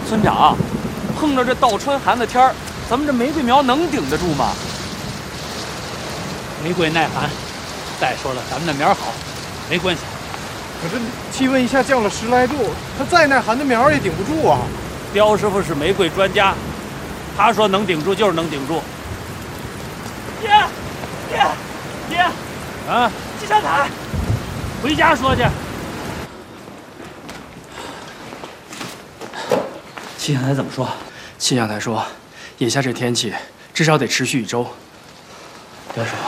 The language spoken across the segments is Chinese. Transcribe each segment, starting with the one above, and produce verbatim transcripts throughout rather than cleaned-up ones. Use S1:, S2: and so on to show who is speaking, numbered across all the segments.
S1: 村长，碰着这倒春寒的天儿，咱们这玫瑰苗能顶得住吗？
S2: 玫瑰耐寒，再说了，咱们的苗好，没关系。
S3: 可是气温一下降了十来度，它再耐寒的苗也顶不住啊。
S1: 刁师傅是玫瑰专家，他说能顶住就是能顶住。爹，爹，爹，啊，气象台，回家说去。
S4: 气象台怎么说？气象台说，眼下这天气至少得持续一周。刁师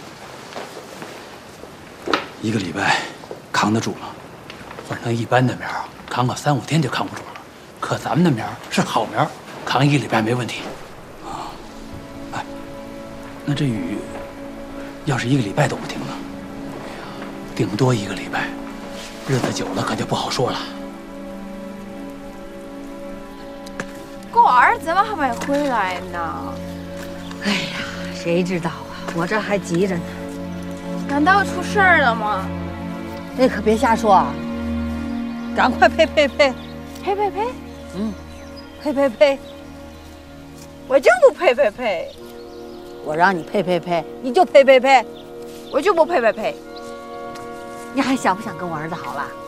S4: 傅，一个礼拜扛得住吗？
S2: 换成一般的苗，扛个三五天就扛不住了。可咱们的苗是好苗，扛一个礼拜没问题。
S4: 啊，哎，那这雨要是一个礼拜都不停呢？
S2: 顶多一个礼拜，日子久了可就不好说了。
S5: 可我儿子怎么还没回来呢？
S6: 哎呀，谁知道啊？我这还急着呢。
S5: 难道出事儿了吗？
S6: 那可别瞎说啊！赶快呸呸呸！
S5: 呸呸呸！
S6: 嗯，呸呸呸！我就不呸呸呸！我让你呸呸呸，你就呸呸呸！
S5: 我就不呸呸呸！
S6: 你还想不想跟我儿子好了？